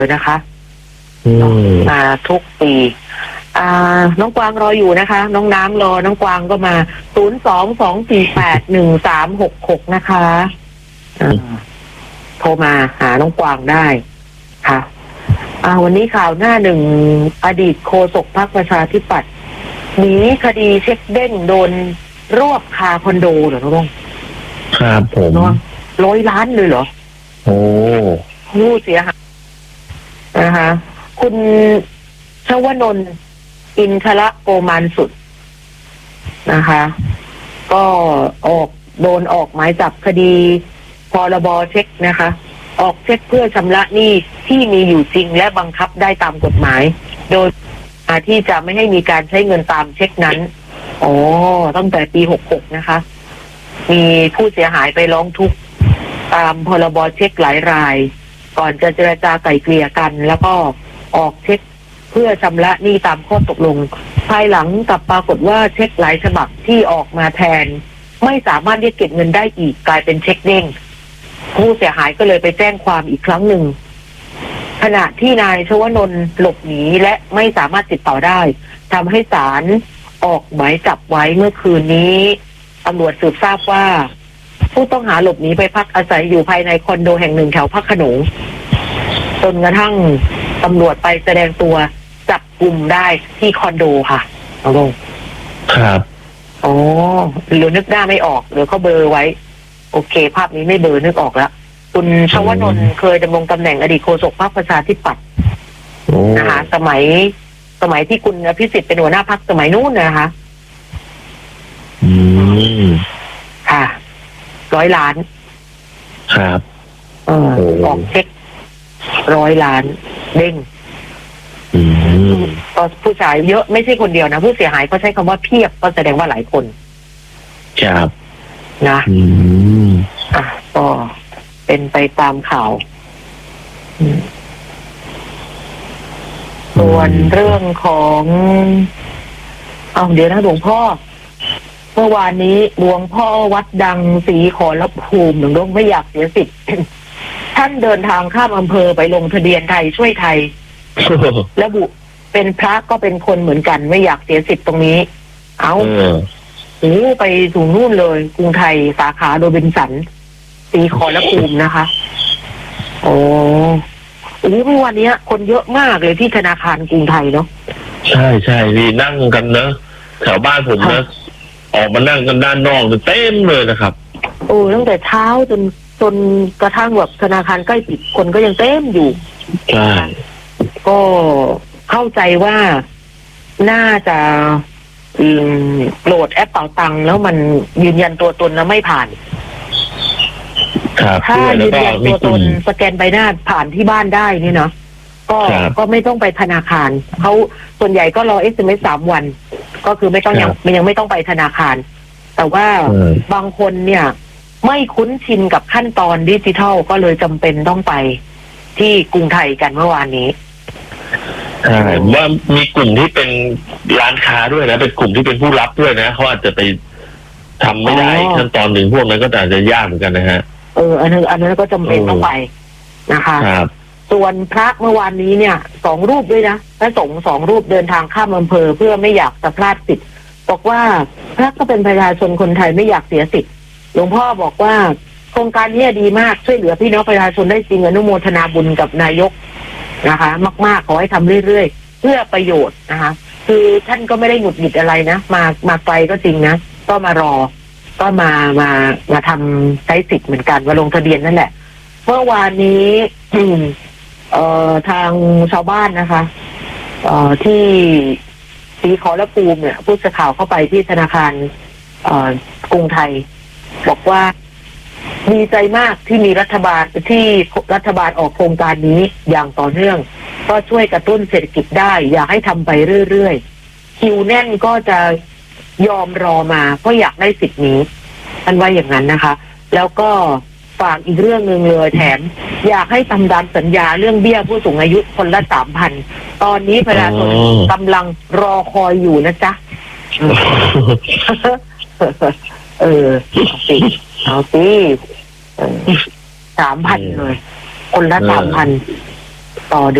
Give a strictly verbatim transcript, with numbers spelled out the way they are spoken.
เลยนะคะอืมมาทุกปีอ่าน้องกวางรออยู่นะคะ น้องน้ำรอน้องกวางก็มาศูนย์สองสองสี่แปดหนึ่งสามหกหกนะคะอ่าโทรมาหาน้องกวางได้ค่ะอ่าวันนี้ข่าวหน้าหนึ่งอดีตโฆษกพรรคประชาธิปัตย์หนีคดีเช็คเด้งโดนรวบคาคอนโดเหรอน้องครับผมน้องร้อยล้านเลยเหรอโอ้ผู้เสียหายนะคะคุณชวนนท์อินทระโกมานสุดนะคะ ก็ออกโดนออกหมายจับคดีพรบเช็คนะคะ ออกเช็คเพื่อชำระหนี้ที่มีอยู่จริงและบังคับได้ตามกฎหมาย โดยที่จะไม่ให้มีการใช้เงินตามเช็คนั้นอ๋อตั้งแต่ปีหกหกนะคะ มีผู้เสียหายไปร้องทุกข์ตามพรบเช็คหลายราย ก่อนจะเจรจาไกล่เกลี่ยกัน แล้วก็ออกเช็คเพื่อชำระหนี้ตามข้อตกลง ภายหลังกลับปรากฏว่าเช็คหลายฉบับที่ออกมาแทน ไม่สามารถเรียกเก็บเงินได้อีกกลายเป็นเช็คเด้งผู้เสียหายก็เลยไปแจ้งความอีกครั้งหนึ่งขณะที่นายชวนนท์หลบหนีและไม่สามารถติดต่อได้ทำให้ศาลออกหมายจับไว้เมื่อคืนนี้ตำรวจสืบทราบว่า ผู้ต้องหาหลบหนีไปพักอาศัยอยู่ภายในคอนโดแห่งหนึ่งแถวพระโขนงจนกระทั่งตำรวจไปแสดงตัวจับกลุ่มได้ที่คอนโดค่ะเอาลงครับอ๋อหรือนึกหน้าไม่ออกหรือเขาเบลอไว้ โอเค ภาพนี้ไม่เบลอนึกออกแล้วคุณชวนนท์เคยดำรงตำแหน่งอดีตโฆษกพรรคประชาธิปัตย์โอ้นะคะสมัยสมัยที่คุณอภิสิทธิ์เป็นหัวหน้าพรรคสมัยนู้นนะคะอืมค่ะร้อยล้านครับเออโอ้ออกเช็คร้อยล้านเด้งอืมก็ผู้ชายเยอะไม่ใช่คนเดียวนะผู้เสียหายก็ใช้คำว่าเพียบก็แสดงว่าหลายคนครับนะอืมอ่ะก็เป็นไปตามข่าวอืมส่วนเรื่องของเอาเดี๋ยวนะหลวงพ่อเมื่อวานนี้หลวงพ่อวัดดังศรีขอรภูมิหลวงพ่อไม่อยากเสียสิทธิ์ ท่านเดินทางข้ามอำเภอไปลงทะเบียนไทยช่วยไทยระบุเป็นพระก็เป็นคนเหมือนกันไม่อยากเสียสิทธิ์ตรงนี้ เอาเออโอ้ไปถึงนู่นเลยกรุงไทยสาขาโรบินสันศรีขอรภูมินะคะโอ้โอ้เมื่อวันนี้คนเยอะมากเลยที่ธนาคารกรุงไทยเนาะใช่ใช่นี่นั่งกันนะแถวบ้านผมนะออกมานั่งกันด้านนอกเต็มเลยนะครับโอ้ตั้งแต่เช้าจนจนกระทั่งแบบธนาคารใกล้ปิดคนก็ยังเต็มอยู่ใช่ก็เข้าใจว่าน่าจะอืมโหลดแอปเป๋าตังค์แล้วมันยืนยันตัวตนแล้วไม่ผ่านครับถ้าด้วยแล้วยืนก็ยันมีตัวกตลุ่นมสแกนใบหน้าผ่านที่บ้านได้นี่เนาะก็ครับก็ไม่ต้องไปธนาคารเขาส่วนใหญ่ก็รอ เอส เอ็ม เอส สามวัน ก็คือไม่ต้องยังมันยังไม่ต้องไปธนาคาร แต่ว่าเออบางคนเนี่ย ไม่คุ้นชินกับขั้นตอนดิจิทัลก็เลยจำเป็นต้องไปที่กรุงไทยกันเมื่อวานนี้ใช่ว่ามีกลุ่มที่เป็นร้านค้าด้วยนะเป็นกลุ่มที่เป็นผู้รับด้วยนะเขาอาจจะไปทำไม่ได้อ๋อขั้นตอนหนึ่งพวกนั้นก็อาจจะยากเหมือนกันนะฮะเอออันนั้นอันนั้นก็จำเป็นเออต้องไปนะคะครับส่วนพระเมื่อวานนี้เนี่ยสองรูปด้วยนะพระสงฆ์สองรูปเดินทางข้ามอำเภอเพื่อไม่อยากจะพลาดสิทธิ์บอกว่าพระก็เป็นประชาชนคนไทยไม่อยากเสียสิทธิ์หลวงพ่อบอกว่าโครงการนี้ดีมากช่วยเหลือพี่น้องประชาชนได้จริงอนุโมทนาบุญกับนายกนะคะ มากๆขอให้ทำเรื่อยๆเพื่อประโยชน์นะคะ คือท่านก็ไม่ได้หงุดหงิดอะไรนะมามาไกลก็จริงนะก็มารอ ก็มามามาทำใช้สิทธิ์เหมือนกันมาลงทะเบียนนั่นแหละเมื่อวานนี้ เอ่อทางชาวบ้านนะคะเอ่อที่ศรีขอรภูมิเนี่ยผู้สื่อข่าวเข้าไปที่ธนาคารเอ่อกรุงไทย บอกว่าดีใจมากที่มีรัฐบาลที่รัฐบาลออกโครงการนี้อย่างต่อเนื่อง ก็ช่วยกระตุ้นเศรษฐกิจได้ อยากให้ทำไปเรื่อยๆคิวแน่นก็จะยอมรอมาเพราะอยากได้สิทธิ์นี้ท่านว่าอย่างนั้นนะคะ แล้วก็ฝากอีกเรื่องหนึ่งเลยแถม อยากให้ทำตามสัญญาเรื่องเบี้ยผู้สูงอายุคนละสามพันตอนนี้ประชาชนอ๋อกำลังรอคอยอยู่นะจ๊ะ เออเอาสิเอาสิสามพันเลย คนละเออสามพันต่อเดือน